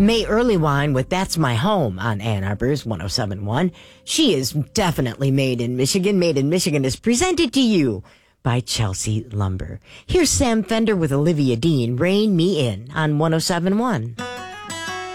May Earlywine with That's My Home on Ann Arbor's 107.1. She is definitely made in Michigan. Made in Michigan is presented to you by Chelsea Lumber. Here's Sam Fender with Olivia Dean, Rein Me In on 107.1.